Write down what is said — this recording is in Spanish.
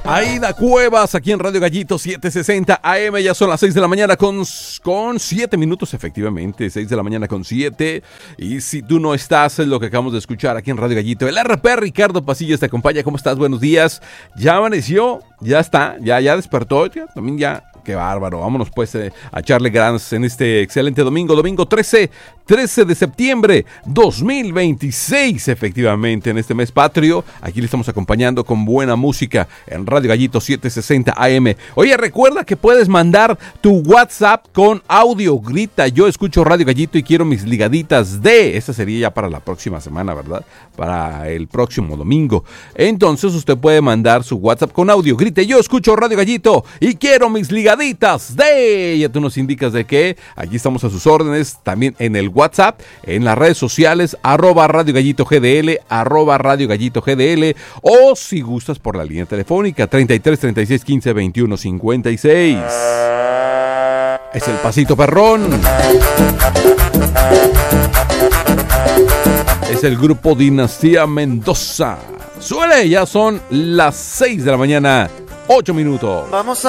Aida Cuevas, aquí en Radio Gallito 760 AM, ya son las 6 de la mañana con 7 minutos, efectivamente, 6 de la mañana con 7. Y si tú no estás, es lo que acabamos de escuchar aquí en Radio Gallito. El RP Ricardo Pasillas te acompaña. ¿Cómo estás? Buenos días. ¿Ya amaneció? ¿Ya está? ¿Ya despertó? También ya. Qué bárbaro. Vámonos pues a echarle ganas en este excelente domingo 13 de septiembre 2026, efectivamente, en este mes patrio. Aquí le estamos acompañando con buena música en Radio Gallito 760 AM. Oye, recuerda que puedes mandar tu WhatsApp con audio. Grita, yo escucho Radio Gallito y quiero mis ligaditas de... Esta sería ya para la próxima semana, ¿verdad? Para el próximo domingo. Entonces usted puede mandar su WhatsApp con audio. Grite, yo escucho Radio Gallito y quiero mis ligaditas de... Ya tú nos indicas de qué. Aquí estamos a sus órdenes. También en el WhatsApp, en las redes sociales, @Radio Gallito GDL, @Radio Gallito GDL, o si gustas por la línea telefónica, 33 36 15 21 56. Es el pasito perrón. Es el grupo Dinastía Mendoza. Suele, ya son las 6 de la mañana, 8 minutos. Vamos